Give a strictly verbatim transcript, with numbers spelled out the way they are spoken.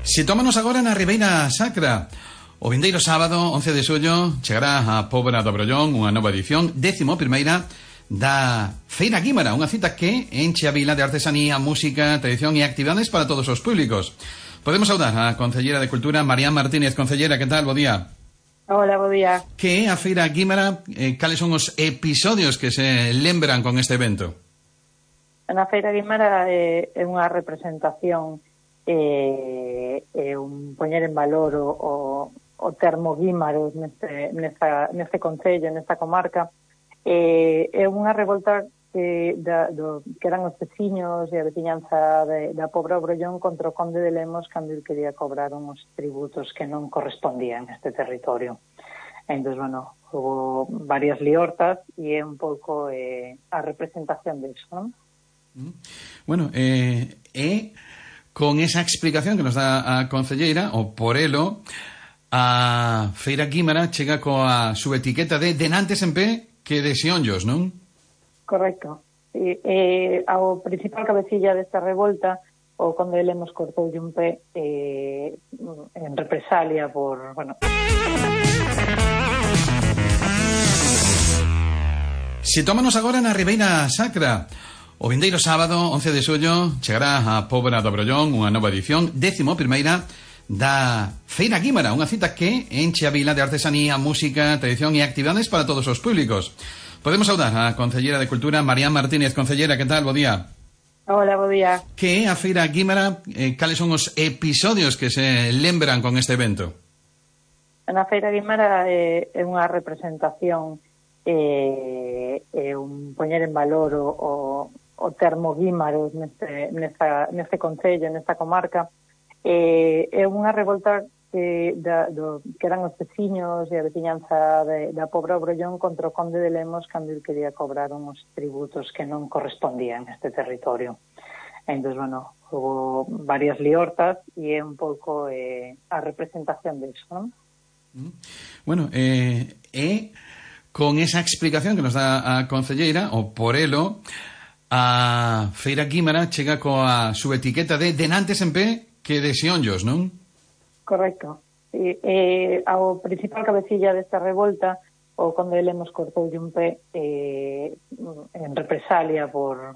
Sitómonos agora na Ribeira Sacra. O vindeiro sábado, once de xullo, chegará a Pobra do Brollón unha nova edición, décimo primeira, da Feira Guímara, unha cita que enche a vila de artesanía, música, tradición e actividades para todos os públicos. Podemos saudar a Concellera de Cultura, María Martínez. Concellera, que tal? Bo día. Hola, bo día. Que é a Feira Guímara? Eh, cales son os episodios que se lembran con este evento? Na Feira Guímara é, é unha representación e eh, é un poñer en valor o, o, o termo guímaros neste, nesta, neste concello, nesta comarca. Eh, é unha revolta que, da, do, que eran os veciños e a veciñanza de, da Pobra Brollón contra o conde de Lemos cando ele quería cobrar uns tributos que non correspondían a este territorio. Entón, bueno, hubo varias liortas e é un pouco eh, a representación disso, non? Bueno, eh, é con esa explicación que nos dá a concelleira, o por elo, a Feira Guímara chega coa subetiqueta de denantes en pé que de xionllos, non? Correcto. E, eh, ao principal cabecilla desta revolta, o conde de Lemos cortoulle un pé eh, en represalia por, bueno... Sitómonos agora na Ribeira Sacra. O vindeiro sábado, once de xullo, chegará a Pobra do Brollón unha nova edición, décimo primeira, da Feira Guímara, unha cita que enche a vila de artesanía, música, tradición e actividades para todos os públicos. Podemos saudar a Concellera de Cultura, María Martínez. Concellera, que tal? Bo día. Hola, bo día. Que é a Feira Guímara? Eh, cales son os episodios que se lembran con este evento? Na Feira Guímara é, é unha representación e é un poñer en valor o, o o termo guímaros neste, nesta, neste concello, nesta comarca. Eh, é unha revolta que, da, do, que eran os veciños e a veciñanza de, da Pobra Brollón contra o conde de Lemos cando ele quería cobrar uns tributos que non correspondían a este territorio. Entón, bueno, hubo varias liortas e é un pouco eh, a representación disso, non? Bueno, eh, é con esa explicación que nos dá a concelleira, o por elo, a Feira Guímara chega coa subetiqueta de denantes en pé que de xionllos, non? Correcto. E, eh, ao principal cabecilla desta revolta, o conde de Lemos cortoulle un pé eh, en represalia por,